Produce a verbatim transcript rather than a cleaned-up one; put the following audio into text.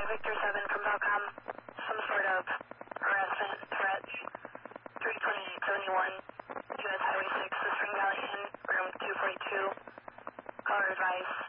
Victor seven from Falcom. Some sort of harassment, threat. three twenty-eight seventy-one, U S Highway six, the Spring Valley Inn, room two forty-two. Caller advice.